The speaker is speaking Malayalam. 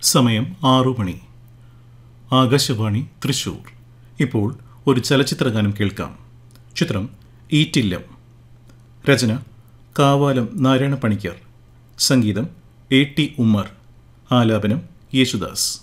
സമയം 6 മണി. ആകാശവാണി തൃശൂർ. ഇപ്പോൾ ഒരു ചലച്ചിത്രഗാനം കേൾക്കാം. ചിത്രം ഈറ്റില്ലം. രചന കാവാലം നാരായണ പണിക്കർ. സംഗീതം A.T. ഉമ്മർ. ആലാപനം യേശുദാസ്.